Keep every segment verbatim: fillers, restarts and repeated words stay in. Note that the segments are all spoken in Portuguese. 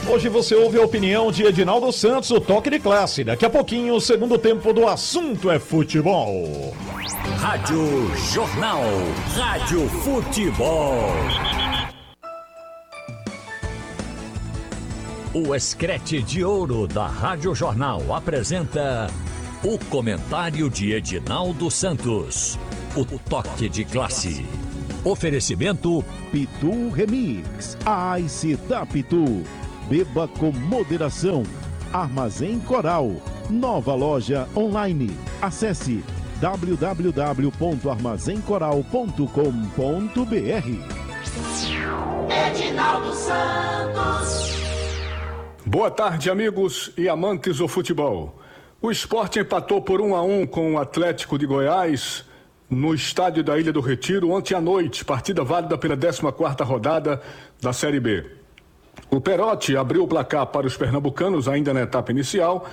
Hoje você ouve a opinião de Edinaldo Santos, o toque de classe. Daqui a pouquinho, o segundo tempo do assunto é futebol. Rádio Jornal, Rádio Futebol. O Escrete de Ouro da Rádio Jornal apresenta o comentário de Edinaldo Santos, o toque de classe. Oferecimento Pitu Remix, a Ice da Pitu. Beba com moderação. Armazém Coral, nova loja online. Acesse w w w ponto armazém coral ponto com ponto b r. Edinaldo Santos. Boa tarde, amigos e amantes do futebol. O Sport empatou por um a um com o Atlético de Goiás no estádio da Ilha do Retiro ontem à noite, partida válida pela décima quarta rodada da Série B. O Perotti abriu o placar para os pernambucanos ainda na etapa inicial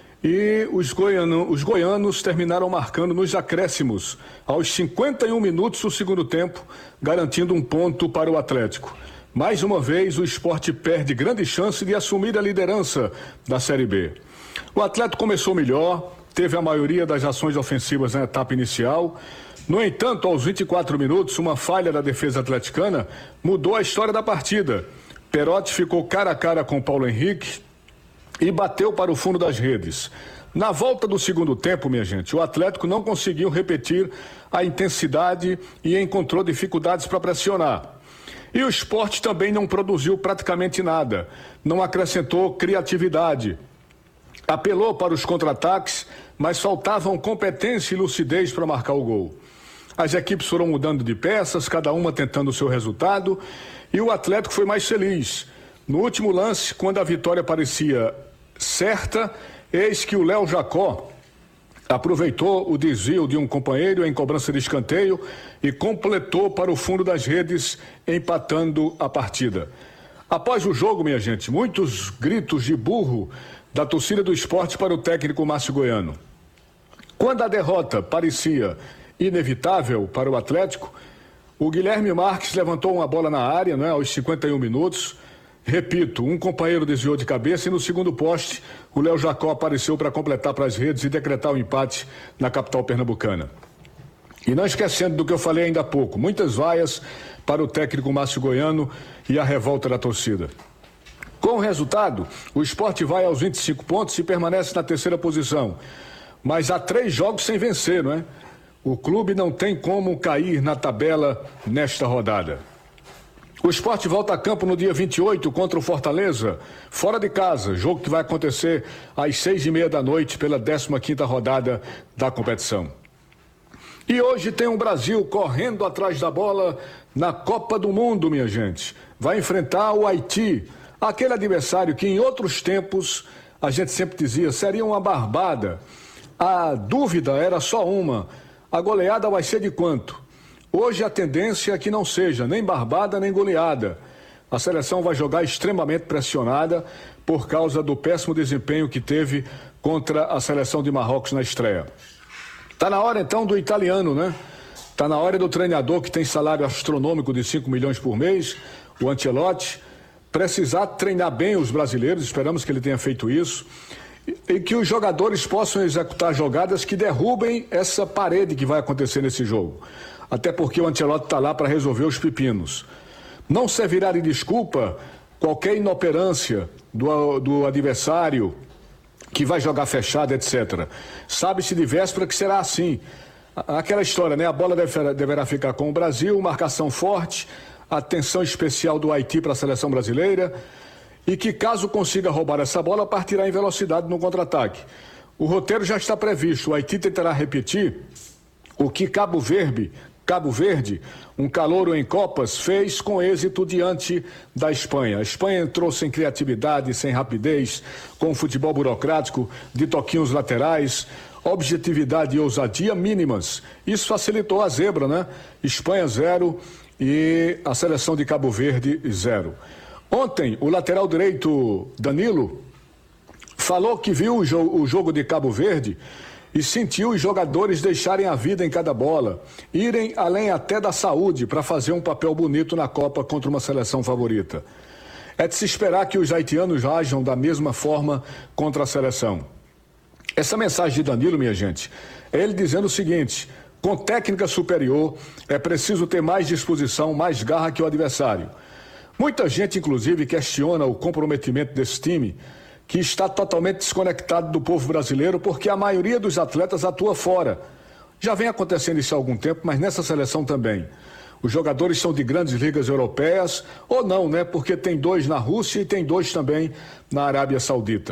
e os, goiano, os goianos terminaram marcando nos acréscimos aos cinquenta e um minutos do segundo tempo, garantindo um ponto para o Atlético. Mais uma vez, o Sport perde grande chance de assumir a liderança da Série B. O Atlético começou melhor, teve a maioria das ações ofensivas na etapa inicial. No entanto, aos vinte e quatro minutos, uma falha da defesa atleticana mudou a história da partida. Perotti ficou cara a cara com Paulo Henrique e bateu para o fundo das redes. Na volta do segundo tempo, minha gente, o Atlético não conseguiu repetir a intensidade e encontrou dificuldades para pressionar. E o Sport também não produziu praticamente nada, não acrescentou criatividade. Apelou para os contra-ataques, mas faltavam competência e lucidez para marcar o gol. As equipes foram mudando de peças, cada uma tentando o seu resultado, e o Atlético foi mais feliz. No último lance, quando a vitória parecia certa, eis que o Léo Jacó aproveitou o desvio de um companheiro em cobrança de escanteio e completou para o fundo das redes, empatando a partida. Após o jogo, minha gente, muitos gritos de burro da torcida do Sport para o técnico Márcio Goiano. Quando a derrota parecia inevitável para o Atlético, o Guilherme Marques levantou uma bola na área, né, aos cinquenta e um minutos. Repito, um companheiro desviou de cabeça e no segundo poste o Léo Jacó apareceu para completar para as redes e decretar o empate na capital pernambucana. E não esquecendo do que eu falei ainda há pouco, muitas vaias para o técnico Márcio Goiano e a revolta da torcida. Com o resultado, o Sport vai aos vinte e cinco pontos e permanece na terceira posição. Mas há três jogos sem vencer, não é? O clube não tem como cair na tabela nesta rodada. O Sport volta a campo no dia vinte e oito contra o Fortaleza, fora de casa, jogo que vai acontecer às seis e meia da noite pela décima quinta rodada da competição. E hoje tem um Brasil correndo atrás da bola na Copa do Mundo, minha gente. Vai enfrentar o Haiti, aquele adversário que em outros tempos a gente sempre dizia seria uma barbada. A dúvida era só uma: a goleada vai ser de quanto? Hoje a tendência é que não seja nem barbada nem goleada. A seleção vai jogar extremamente pressionada por causa do péssimo desempenho que teve contra a seleção de Marrocos na estreia. Tá na hora então do italiano, né? Tá na hora do treinador que tem salário astronômico de cinco milhões por mês, o Ancelotti, precisar treinar bem os brasileiros, esperamos que ele tenha feito isso, e que os jogadores possam executar jogadas que derrubem essa parede que vai acontecer nesse jogo. Até porque o Ancelotti está lá para resolver os pepinos. Não servirá de desculpa qualquer inoperância do, do adversário que vai jogar fechado, etcétera. Sabe-se de véspera que será assim. Aquela história, né? A bola deve, deverá ficar com o Brasil, marcação forte, atenção especial do Haiti para a seleção brasileira, e que caso consiga roubar essa bola, partirá em velocidade no contra-ataque. O roteiro já está previsto. O Haiti tentará repetir o que Cabo Verde, Cabo Verde, um calouro em Copas, fez com êxito diante da Espanha. A Espanha entrou sem criatividade, sem rapidez, com futebol burocrático, de toquinhos laterais, objetividade e ousadia mínimas. Isso facilitou a zebra, né? Espanha zero e a seleção de Cabo Verde zero. Ontem, o lateral direito Danilo falou que viu o, jo- o jogo de Cabo Verde e sentiu os jogadores deixarem a vida em cada bola, irem além até da saúde para fazer um papel bonito na Copa contra uma seleção favorita. É de se esperar que os haitianos ajam da mesma forma contra a seleção. Essa mensagem de Danilo, minha gente, é ele dizendo o seguinte: com técnica superior, é preciso ter mais disposição, mais garra que o adversário. Muita gente, inclusive, questiona o comprometimento desse time, que está totalmente desconectado do povo brasileiro, porque a maioria dos atletas atua fora. Já vem acontecendo isso há algum tempo, mas nessa seleção também. Os jogadores são de grandes ligas europeias, ou não, né? Porque tem dois na Rússia e tem dois também na Arábia Saudita.